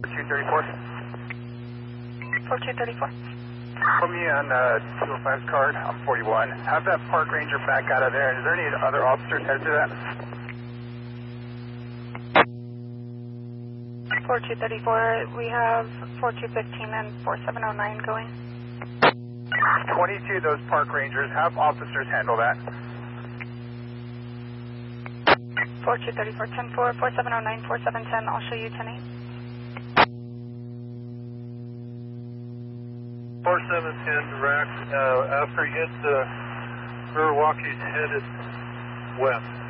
4234. 4234. Put me on 205's card. I'm 41. Have that park ranger back out of there. Is there any other officers headed to that? 4234. We have 4215 and 4709 going. 22 of those park rangers. Have officers handle that. 4234, 10-4, 4709, 4710. I'll show you 10-8. 4710 direct. After you hit the Riverwalk, he's headed west.